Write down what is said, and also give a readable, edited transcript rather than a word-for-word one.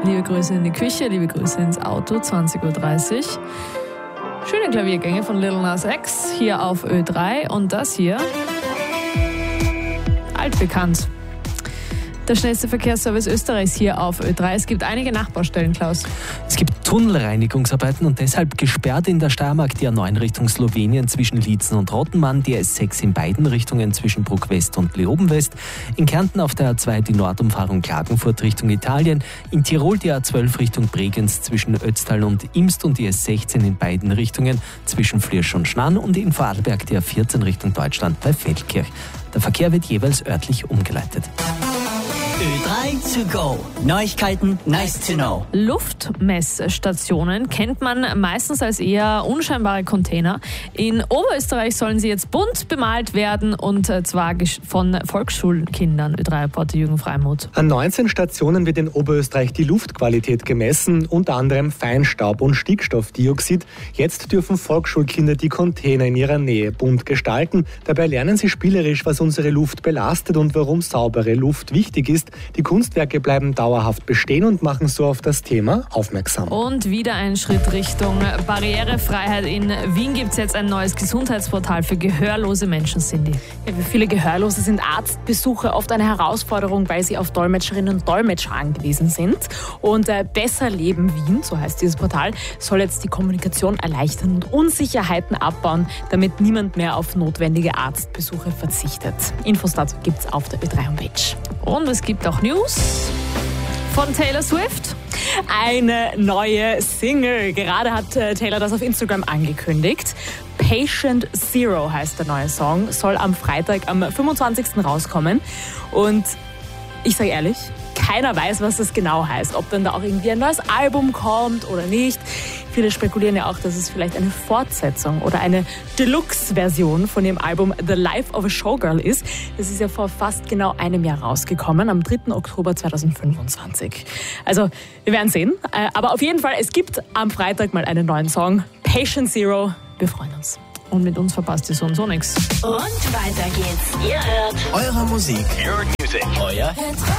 Liebe Grüße in die Küche, liebe Grüße ins Auto, 20.30 Uhr. Schöne Klaviergänge von Lil Nas X hier auf Ö3 und das hier altbekannt. Der schnellste Verkehrsservice Österreichs hier auf Ö3. Es gibt einige Nachbaustellen, Klaus. Es gibt Tunnelreinigungsarbeiten und deshalb gesperrt in der Steiermark die A9 Richtung Slowenien zwischen Liezen und Rottenmann, die S6 in beiden Richtungen zwischen Bruck West und Leoben West, in Kärnten auf der A2 die Nordumfahrung Klagenfurt Richtung Italien, in Tirol die A12 Richtung Bregenz zwischen Ötztal und Imst und die S16 in beiden Richtungen zwischen Flirsch und Schnann und in Vorarlberg die A14 Richtung Deutschland bei Feldkirch. Der Verkehr wird jeweils örtlich umgeleitet. Ö3 to go. Neuigkeiten, nice to know. Luftmessstationen kennt man meistens als eher unscheinbare Container. In Oberösterreich sollen sie jetzt bunt bemalt werden und zwar von Volksschulkindern. Ö3-Reporter Jürgen Freimuth. An 19 Stationen wird in Oberösterreich die Luftqualität gemessen, unter anderem Feinstaub und Stickstoffdioxid. Jetzt dürfen Volksschulkinder die Container in ihrer Nähe bunt gestalten. Dabei lernen sie spielerisch, was unsere Luft belastet und warum saubere Luft wichtig ist. Die Kunstwerke bleiben dauerhaft bestehen und machen so auf das Thema aufmerksam. Und wieder ein Schritt Richtung Barrierefreiheit. In Wien gibt es jetzt ein neues Gesundheitsportal für gehörlose Menschen, Cindy. Ja, für viele Gehörlose sind Arztbesuche oft eine Herausforderung, weil sie auf Dolmetscherinnen und Dolmetscher angewiesen sind. Und Besser Leben Wien, so heißt dieses Portal, soll jetzt die Kommunikation erleichtern und Unsicherheiten abbauen, damit niemand mehr auf notwendige Arztbesuche verzichtet. Infos dazu gibt es auf der Ö3-Homepage. Und es gibt auch News von Taylor Swift. Eine neue Single. Gerade hat Taylor das auf Instagram angekündigt. Patient Zero heißt der neue Song. Soll am Freitag, am 25. rauskommen. Und ich sage ehrlich, keiner weiß, was das genau heißt. Ob dann da auch irgendwie ein neues Album kommt oder nicht. Viele spekulieren ja auch, dass es vielleicht eine Fortsetzung oder eine Deluxe-Version von dem Album The Life of a Showgirl ist. Das ist ja vor fast genau einem Jahr rausgekommen, am 3. Oktober 2025. Also, wir werden sehen. Aber auf jeden Fall, es gibt am Freitag mal einen neuen Song. Patient Zero. Wir freuen uns. Und mit uns verpasst ihr so und so nichts. Und weiter geht's. Ihr hört Eure Musik. Your Music. Euer